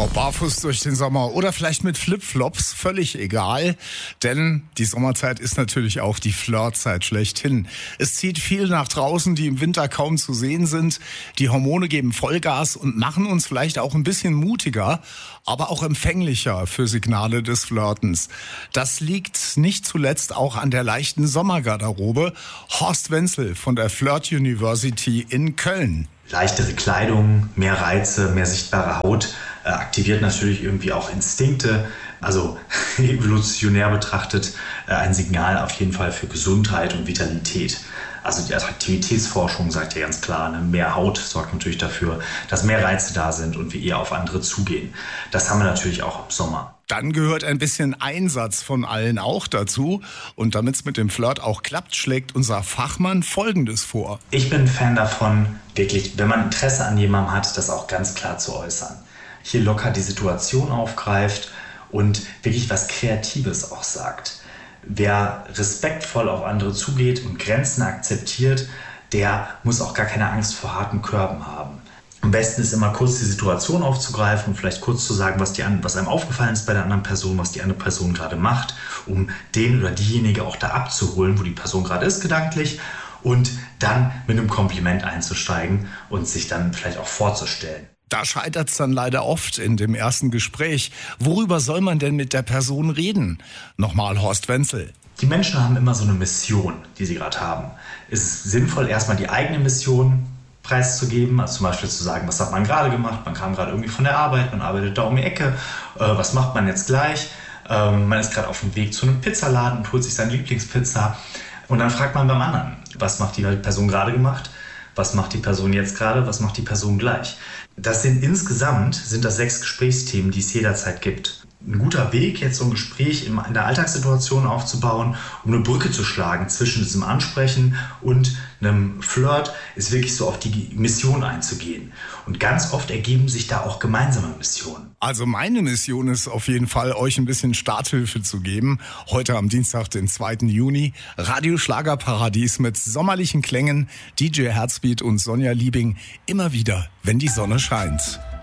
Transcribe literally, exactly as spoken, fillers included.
Ob barfuß durch den Sommer oder vielleicht mit Flipflops, völlig egal. Denn die Sommerzeit ist natürlich auch die Flirtzeit schlechthin. Es zieht viel nach draußen, die im Winter kaum zu sehen sind. Die Hormone geben Vollgas und machen uns vielleicht auch ein bisschen mutiger, aber auch empfänglicher für Signale des Flirtens. Das liegt nicht zuletzt auch an der leichten Sommergarderobe. Horst Wenzel von der Flirt University in Köln. Leichtere Kleidung, mehr Reize, mehr sichtbare Haut äh, aktiviert natürlich irgendwie auch Instinkte. Also evolutionär betrachtet äh, ein Signal auf jeden Fall für Gesundheit und Vitalität. Also die Attraktivitätsforschung sagt ja ganz klar, ne, mehr Haut sorgt natürlich dafür, dass mehr Reize da sind und wir eher auf andere zugehen. Das haben wir natürlich auch im Sommer. Dann gehört ein bisschen Einsatz von allen auch dazu. Und damit es mit dem Flirt auch klappt, schlägt unser Fachmann Folgendes vor. Ich bin ein Fan davon, wirklich, wenn man Interesse an jemandem hat, das auch ganz klar zu äußern. Hier locker die Situation aufgreift und wirklich was Kreatives auch sagt. Wer respektvoll auf andere zugeht und Grenzen akzeptiert, der muss auch gar keine Angst vor harten Körben haben. Am besten ist immer kurz die Situation aufzugreifen und vielleicht kurz zu sagen, was, die, was einem aufgefallen ist bei der anderen Person, was die andere Person gerade macht, um den oder diejenige auch da abzuholen, wo die Person gerade ist, gedanklich, und dann mit einem Kompliment einzusteigen und sich dann vielleicht auch vorzustellen. Da scheitert es dann leider oft in dem ersten Gespräch. Worüber soll man denn mit der Person reden? Nochmal Horst Wenzel. Die Menschen haben immer so eine Mission, die sie gerade haben. Es ist sinnvoll, erstmal die eigene Mission preiszugeben, also zum Beispiel zu sagen, was hat man gerade gemacht, man kam gerade irgendwie von der Arbeit, man arbeitet da um die Ecke, äh, was macht man jetzt gleich, ähm, man ist gerade auf dem Weg zu einem Pizzaladen und holt sich seine Lieblingspizza und dann fragt man beim anderen, was macht die Person gerade gemacht, was macht die Person jetzt gerade, was macht die Person gleich. Das sind insgesamt, sind das sechs Gesprächsthemen, die es jederzeit gibt. Ein guter Weg, jetzt so ein Gespräch in der Alltagssituation aufzubauen, um eine Brücke zu schlagen zwischen diesem Ansprechen und einem Flirt, ist wirklich so auf die Mission einzugehen. Und ganz oft ergeben sich da auch gemeinsame Missionen. Also meine Mission ist auf jeden Fall, euch ein bisschen Starthilfe zu geben. Heute am Dienstag, den zweiten Juni, Radio Schlagerparadies mit sommerlichen Klängen, D J Herzbeat und Sonja Liebing. Immer wieder, wenn die Sonne scheint.